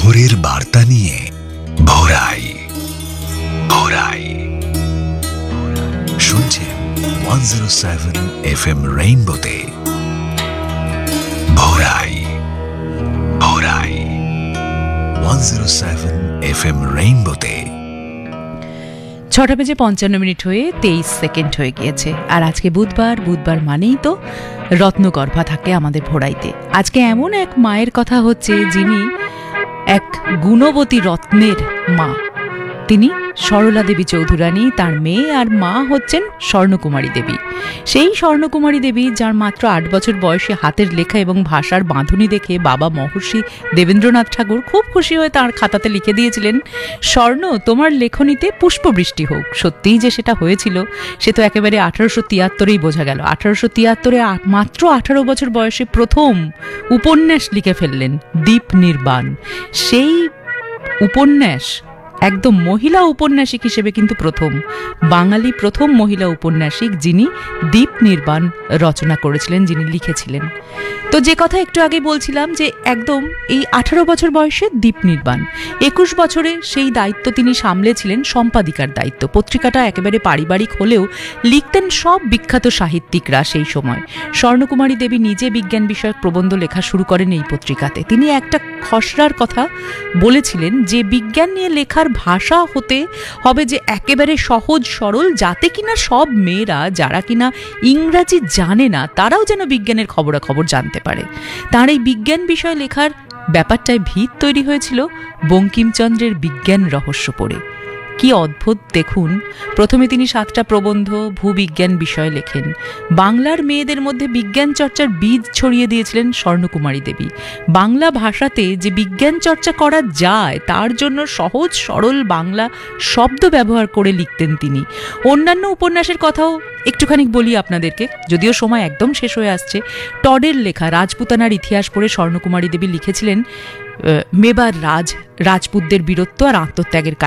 ভোরের বার্তা নিয়ে ভোরাই ভোরাই শুনছেন 107 FM রেইনবোতে ভোরাই ভোরাই 107 FM রেইনবোতে 6:55 হয়ে 23 সেকেন্ড হয়ে গিয়েছে। আর আজকে বুধবার মানেই তো রত্নগর্ভা থাকে আমাদের ভোরাইতে। আজকে এমন এক মায়ের কথা হচ্ছে যিনি এক গুণবতী রত্নের মা। তিনি সরলা দেবী চৌধুরানী, তার মেয়ে, আর মা হচ্ছেন স্বর্ণকুমারী দেবী। সেই স্বর্ণকুমারী দেবী যার মাত্র 8 বছর বয়সে হাতের লেখা এবং ভাষার বাঁধুনি দেখে বাবা মহর্ষি দেবেন্দ্রনাথ ঠাকুর খুব খুশি হয়ে তাঁর খাতাতে লিখে দিয়েছিলেন, স্বর্ণ তোমার লেখনীতে পুষ্পবৃষ্টি হোক। সত্যিই যে সেটা হয়েছিল সে তো একেবারে 1873-এই বোঝা গেল। 1873-এ মাত্র 18 বছর বয়সে প্রথম উপন্যাস লিখে ফেললেন দীপ নির্বাণ। সেই উপন্যাস একদম মহিলা ঔপন্যাসিক হিসেবে কিন্তু বাঙালি প্রথম মহিলা ঔপন্যাসিক যিনি দীপ নির্বাণ রচনা করেছিলেন, যিনি লিখেছিলেন। তো যে কথা একটু আগে বলছিলাম যে একদম এই 18 বছর বয়সে দীপ নির্বাণ, 21 বছরে সেই দায়িত্ব তিনি সামলেছিলেন, সম্পাদিকার দায়িত্ব। পত্রিকাটা একেবারে পারিবারিক হলেও লিখতেন সব বিখ্যাত সাহিত্যিকরা সেই সময়। স্বর্ণকুমারী দেবী নিজে বিজ্ঞান বিষয়ক প্রবন্ধ লেখা শুরু করেন এই পত্রিকাতে। তিনি একটা খসড়ার কথা বলেছিলেন যে বিজ্ঞান নিয়ে লেখার ভাষা হতে হবে যে একেবারে সহজ সরল, যাতে কিনা সব মেয়েরা যারা কিনা ইংরাজি জানে না তারাও যেন বিজ্ঞানের খবরাখবর জানতে পারে। তার এই বিজ্ঞান বিষয় লেখার ব্যাপারটায় ভিত তৈরি হয়েছিল বঙ্কিমচন্দ্রের বিজ্ঞান রহস্য পড়ে। কি অদ্ভুত দেখুন, প্রথমে তিনি 7টা প্রবন্ধ ভূবিজ্ঞান বিষয়ে লেখেন। বাংলার মেয়েদের মধ্যে বিজ্ঞান চর্চার বীজ ছড়িয়ে দিয়েছিলেন স্বর্ণকুমারী দেবী। বাংলা ভাষাতে যে বিজ্ঞান চর্চা করা যায় তার জন্য সহজ সরল বাংলা শব্দ ব্যবহার করে লিখতেন তিনি। অন্যান্য উপন্যাসের কথাও একটুখানি বলি আপনাদেরকে, যদিও সময় একদম শেষ হয়ে আসছে। টডের লেখা রাজপুতানার ইতিহাস পড়ে স্বর্ণকুমারী দেবী লিখেছিলেন মেবার রাজপুতদের বীরত্ব আর আত্মত্যাগের